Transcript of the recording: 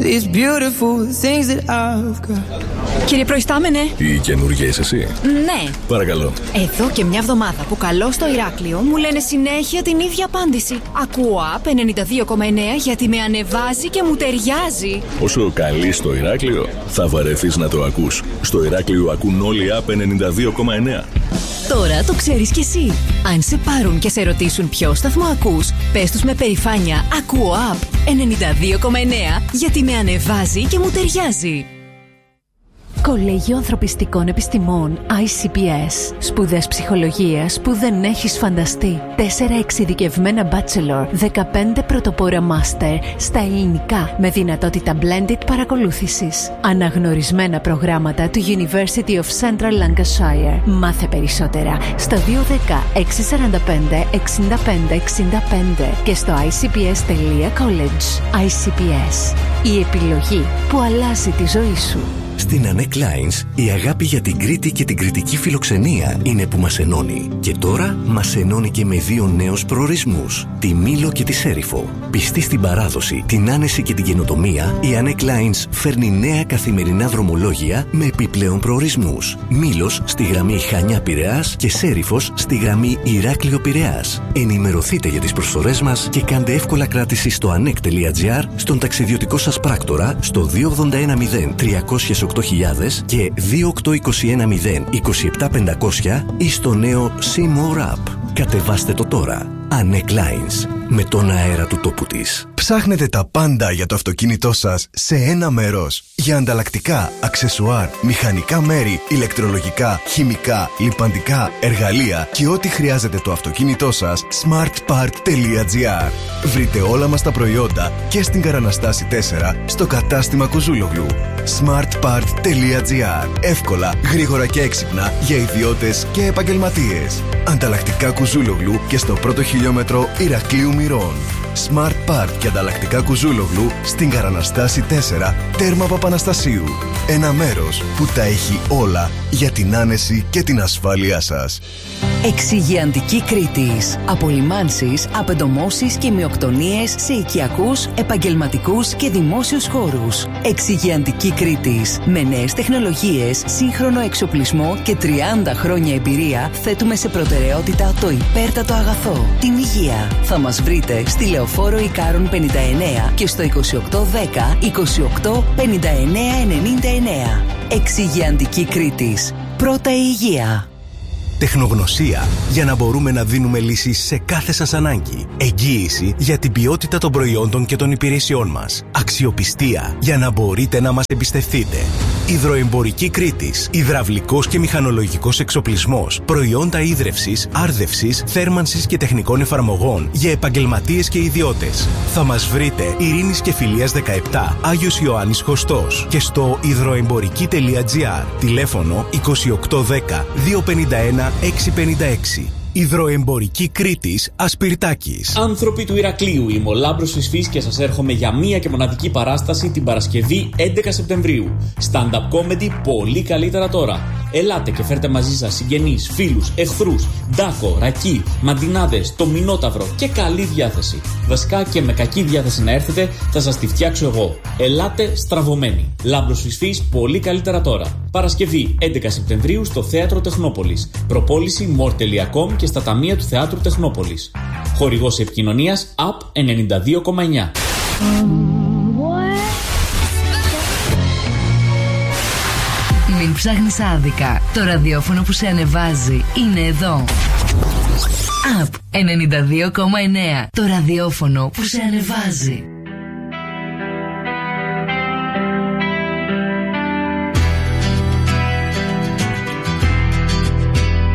these beautiful things that I've got. Κύριε Προϊστάμενε. Η καινούργια είσαι εσύ? Ναι. Παρακαλώ. Εδώ και μια εβδομάδα που καλώ στο Ηράκλειο μου λένε συνέχεια την ίδια απάντηση. Ακούω App 92,9 γιατί με ανεβάζει και μου ταιριάζει. Όσο καλεί στο Ηράκλειο, θα βαρεθείς να το ακούς. Στο Ηράκλειο ακούν όλοι App 92,9. Τώρα το ξέρεις κι εσύ. Αν σε πάρουν και σε ρωτήσουν ποιο σταθμό ακούς, πες τους με περηφάνεια ακούω App 92,9 γιατί με ανεβάζει και μου ταιριάζει. Κολέγιο Ανθρωπιστικών Επιστημών ICPS. Σπουδές ψυχολογίας που δεν έχεις φανταστεί. 4 εξειδικευμένα bachelor, 15 πρωτοπόρα master στα ελληνικά με δυνατότητα blended παρακολούθησης. Αναγνωρισμένα προγράμματα του University of Central Lancashire. Μάθε περισσότερα στο 210 645 65 65 και στο icps.college. ICPS. Η επιλογή που αλλάζει τη ζωή σου. Στην Anek Lines, η αγάπη για την Κρήτη και την κρητική φιλοξενία είναι που μας ενώνει. Και τώρα μας ενώνει και με 2 νέους προορισμούς, τη Μήλο και τη Σέριφο. Πιστή στην παράδοση, την άνεση και την καινοτομία, η Anek Lines φέρνει νέα καθημερινά δρομολόγια με επιπλέον προορισμούς. Μήλος στη γραμμή Χανιά-Πειραιάς και Σέριφος στη γραμμή Ηράκλειο-Πειραιάς. Ενημερωθείτε για τις προσφορές μας και κάντε εύκολα κράτηση στο anek.gr, στον ταξιδιωτικό σας πράκτορα, στο 2810 308.000 και 28210 27500 ή στο νέο C-More App. Κατεβάστε το τώρα. Anek Lines. Με τον αέρα του τόπου της. Ψάχνετε τα πάντα για το αυτοκίνητό σας σε ένα μέρος. Για ανταλλακτικά, αξεσουάρ, μηχανικά μέρη, ηλεκτρολογικά, χημικά, λιπαντικά, εργαλεία και ό,τι χρειάζεται το αυτοκίνητό σας, smartpart.gr. Βρείτε όλα μας τα προϊόντα και στην Καραναστάση 4 στο κατάστημα Κουζούλογλου. smartpart.gr. Εύκολα, γρήγορα και έξυπνα για ιδιώτες και επαγγελματίες. Ανταλλακτικά Κουζούλογλου και στο πρώτο χιλιόμετρο Ηρακλείου Μυρών. Smart Park και ανταλλακτικά Κουζούλογλου στην Καραναστάση 4, τέρμα Παπαναστασίου. Ένα μέρος που τα έχει όλα για την άνεση και την ασφάλειά σας. Εξυγειαντική Κρήτης. Απολυμάνσεις, απεντομώσεις και μειοκτονίες σε οικιακούς, επαγγελματικούς και δημόσιους χώρους. Εξυγειαντική Κρήτης. Με νέες τεχνολογίες, σύγχρονο εξοπλισμό και 30 χρόνια εμπειρία θέτουμε σε προτεραιότητα το υπέρτατο αγαθό, την υγεία. Θα μας βρείτε στη Λεωφόρο Ικάρων 59 και στο 2810 28 59 99. Εξυγειαντική Κρήτης. Πρώτα η υγεία. Τεχνογνωσία για να μπορούμε να δίνουμε λύσεις σε κάθε σας ανάγκη. Εγγύηση για την ποιότητα των προϊόντων και των υπηρεσιών μας. Αξιοπιστία για να μπορείτε να μας εμπιστευτείτε. Υδροεμπορική Κρήτης. Υδραυλικός και μηχανολογικός εξοπλισμός. Προϊόντα ίδρευσης, άρδευσης, θέρμανσης και τεχνικών εφαρμογών για επαγγελματίες και ιδιώτες. Θα μας βρείτε Ειρήνης και Φιλίας 17, Άγιος Ιωάννης Χωστός και στο υδροεμπορική.gr. Τηλέφωνο 2810 251 656. Υδροεμπορική Κρήτης Ασπιρτάκης. Άνθρωποι του Ηρακλείου, είμαι ο Λάμπρος Φυσφής και σας έρχομαι για μία και μοναδική παράσταση την Παρασκευή 11 Σεπτεμβρίου. Stand-up comedy πολύ καλύτερα τώρα. Ελάτε και φέρτε μαζί σας συγγενείς, φίλους, εχθρούς, Ντάκο, Ρακί, Μαντινάδες, το Μινόταυρο και καλή διάθεση. Βασικά και με κακή διάθεση να έρθετε θα σας τη φτιάξω εγώ. Ελάτε στραβωμένοι. Λάμπρος Φυσφής πολύ καλύτερα τώρα. Παρασκευή 11 Σεπτεμβρίου στο Θέατρο Τεχνόπολης. Προπόληση more.com και στα ταμεία του Θεάτρου Τεχνόπολης. Χορηγός επικοινωνίας App 92,9. Μην ψάχνεις άδικα. Το ραδιόφωνο που σε ανεβάζει είναι εδώ. App 92,9. Το ραδιόφωνο που σε ανεβάζει.